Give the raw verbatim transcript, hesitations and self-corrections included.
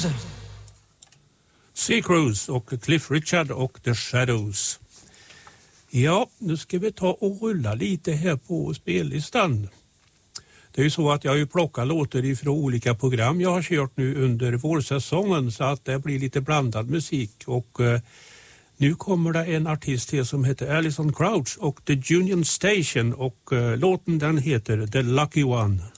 Cruise. Sea Cruise och Cliff Richard och The Shadows. Ja, nu ska vi ta och rulla lite här på spellistan. Det är ju så att jag har ju plockat låtar ifrån olika program jag har kört nu under vårsäsongen, så att det blir lite blandad musik. Och eh, nu kommer det en artist här som heter Alison Crouch och The Union Station, och eh, låten den heter The Lucky One.